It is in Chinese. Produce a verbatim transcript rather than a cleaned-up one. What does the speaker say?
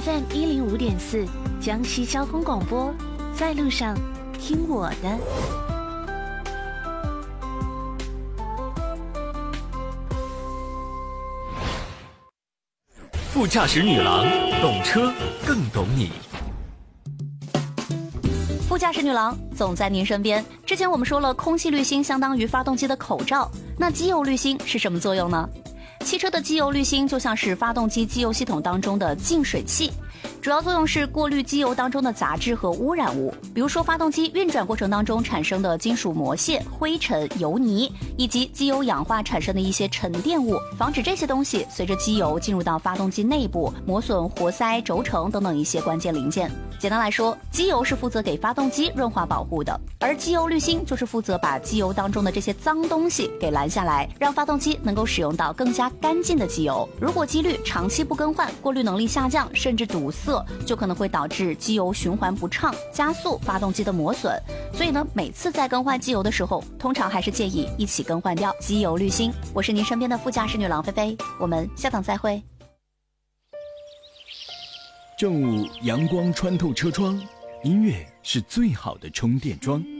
F M 一零五点四，江西交通广播，在路上听我的。 副驾驶女郎，懂车更懂你。 副驾驶女郎总在您身边。之前我们说了，空气滤芯相当于发动机的口罩，那机油滤芯是什么作用呢？汽车的机油滤芯就像是发动机机油系统当中的净水器，主要作用是过滤机油当中的杂质和污染物，比如说发动机运转过程当中产生的金属膜屑、灰尘、油泥，以及机油氧化产生的一些沉淀物，防止这些东西随着机油进入到发动机内部，磨损活塞、轴承等等一些关键零件。简单来说，机油是负责给发动机润滑保护的，而机油滤芯就是负责把机油当中的这些脏东西给拦下来，让发动机能够使用到更加干净的机油。如果机滤长期不更换，过滤能力下降，甚至堵塞，就可能会导致机油循环不畅，加速发动机的磨损。所以呢，每次在更换机油的时候，通常还是建议一起更换掉机油滤芯。我是您身边的副驾驶女郎菲菲，我们下档再会。 正午阳光穿透车窗，音乐是最好的充电桩。